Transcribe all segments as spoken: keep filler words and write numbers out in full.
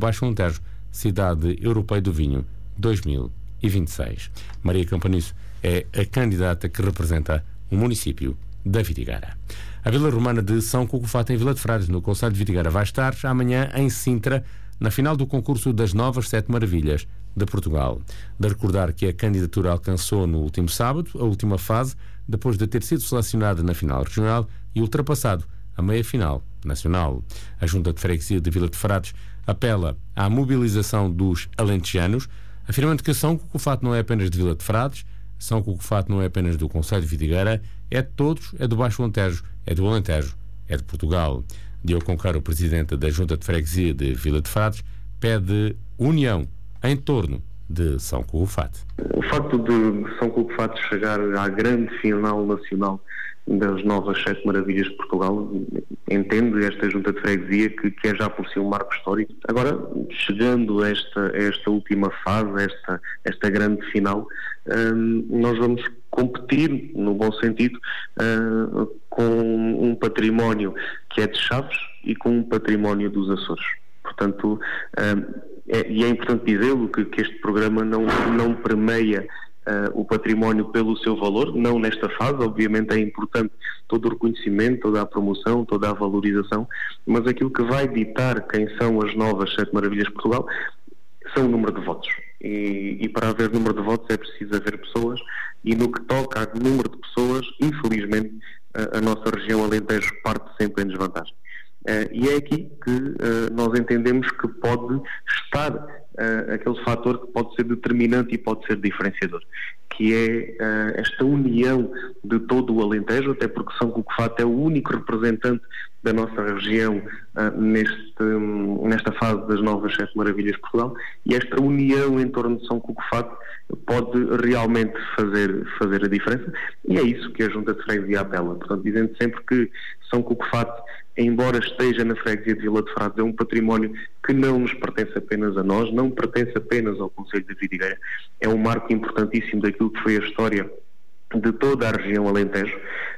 Baixo Alentejo, Cidade Europeia do Vinho dois mil e vinte e seis. Maria Campaniço é a candidata que representa o município da Vidigueira. A Vila Romana de São Cucufato, em Vila de Frades, no concelho de Vidigueira, vai estar amanhã em Sintra, na final do concurso das Novas Sete Maravilhas de Portugal. De recordar que a candidatura alcançou no último sábado a última fase, depois de ter sido selecionada na final regional e ultrapassado a meia-final nacional. A Junta de Freguesia de Vila de Frades apela à mobilização dos alentejanos, afirmando que São Cucufato não é apenas de Vila de Frades, São Cucufato não é apenas do concelho de Vidigueira, é de todos, é do Baixo Alentejo, é do Alentejo, é de Portugal. Diogo Concar, o presidente da Junta de Freguesia de Vila de Frades, pede união em torno de São Cucufato. O facto de São Cucufato chegar à grande final nacional das Novas Sete Maravilhas de Portugal, entende esta Junta de Freguesia que, que é já por si um marco histórico. Agora, chegando a esta, a esta última fase, a esta, esta grande final, hum, nós vamos competir, no bom sentido, hum, com um património que é de Chaves e com um património dos Açores. Portanto, hum, é, e é importante dizê-lo que, que este programa não, não permeia Uh, o património pelo seu valor, não nesta fase. Obviamente é importante todo o reconhecimento, toda a promoção, toda a valorização, mas aquilo que vai ditar quem são as novas Sete Maravilhas de Portugal são o número de votos. E, e para haver número de votos é preciso haver pessoas, e no que toca ao número de pessoas, infelizmente, a, a nossa região Alentejo parte sempre em desvantagem. Uh, e é aqui que uh, nós entendemos que pode estar uh, aquele fator que pode ser determinante e pode ser diferenciador, que é uh, esta união de todo o Alentejo, até porque São Cucufato é o único representante da nossa região uh, neste, um, nesta fase das Novas Sete Maravilhas de Portugal, e esta união em torno de São Cucufato pode realmente fazer, fazer a diferença, e é isso que a Junta de Freguesia apela. Portanto, dizendo sempre que São Cucufato, embora esteja na freguesia de Vila de Frades, é um património que não nos pertence apenas a nós, não pertence apenas ao concelho de Vidigueira, é um marco importantíssimo daquilo que foi a história de toda a região Alentejo.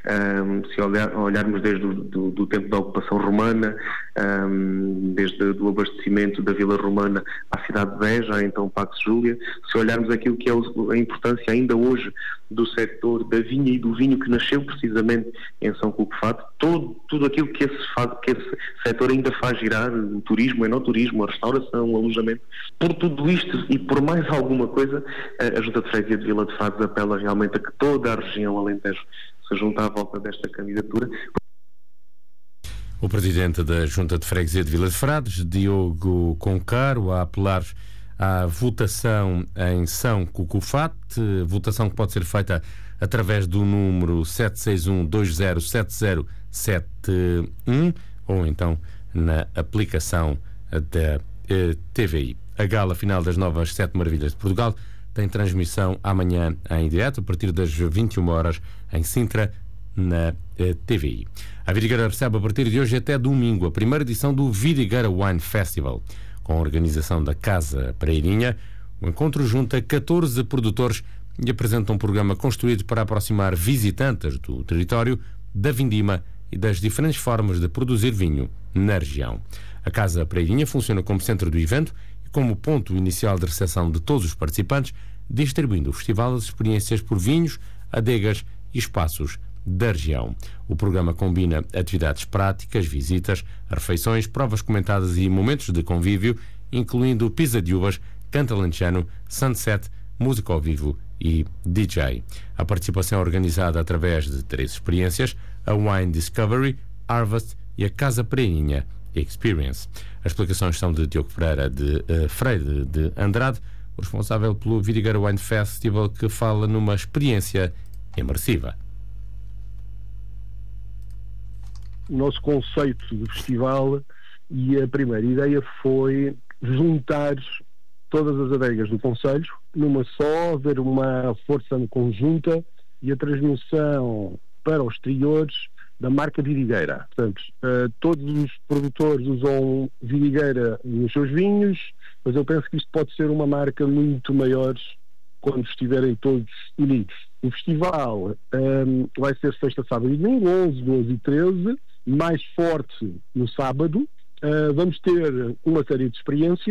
Um, se olhar, olharmos desde o do, do tempo da ocupação romana, um, desde o abastecimento da Vila Romana à cidade de Beja, então Pax Júlia, se olharmos aquilo que é a importância ainda hoje do setor da vinha e do vinho, que nasceu precisamente em São Cucufato, todo, tudo aquilo que esse, que esse setor ainda faz girar, o turismo, o enoturismo, a restauração, o alojamento, por tudo isto e por mais alguma coisa, a Junta de Freguesia de Vila de Frades apela realmente a que toda a região Alentejo se junta à volta desta candidatura. O presidente da Junta de Freguesia de Vila de Frades, Diogo Concaro, a apelar à votação em São Cucufato, votação que pode ser feita através do número sete seis um dois zero sete zero sete um ou então na aplicação da eh, T V I. A gala final das Novas Sete Maravilhas de Portugal tem transmissão amanhã em direto, a partir das vinte e uma horas, em Sintra, na eh, T V I. A Vidigueira recebe a partir de hoje até domingo a primeira edição do Vidigueira Wine Festival. Com a organização da Casa Praeirinha, o encontro junta catorze produtores e apresenta um programa construído para aproximar visitantes do território, da vindima e das diferentes formas de produzir vinho na região. A Casa Praeirinha funciona como centro do evento e como ponto inicial de recepção de todos os participantes, distribuindo o festival as experiências por vinhos, adegas e espaços da região. O programa combina atividades práticas, visitas, refeições, provas comentadas e momentos de convívio, incluindo pisa de uvas, canto alentejano, sunset, música ao vivo e D J. A participação é organizada através de três experiências: a Wine Discovery, Harvest e a Casa Praeirinha Experience. As explicações são de Diogo Pereira de uh, Freire de Andrade, o responsável pelo Vidigueira Wine Festival, que fala numa experiência imersiva. O nosso conceito de festival, e a primeira ideia foi juntar todas as adegas do concelho numa só, haver uma força conjunta e a transmissão para os exteriores da marca Vidigueira. Portanto, uh, todos os produtores usam Vidigueira nos seus vinhos, mas eu penso que isto pode ser uma marca muito maior quando estiverem todos unidos. O festival um, vai ser sexta, sábado e domingo, onze, doze e treze, mais forte no sábado. Uh, vamos ter uma série de experiências.